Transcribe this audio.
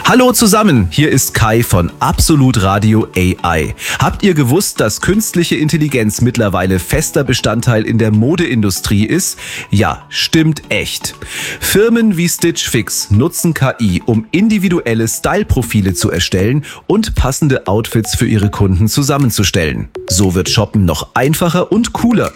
Hallo zusammen, hier ist Kai von Absolut Radio AI. Habt ihr gewusst, dass künstliche Intelligenz mittlerweile fester Bestandteil in der Modeindustrie ist? Ja, stimmt echt. Firmen wie Stitch Fix nutzen KI, um individuelle Style-Profile zu erstellen und passende Outfits für ihre Kunden zusammenzustellen. So wird Shoppen noch einfacher und cooler.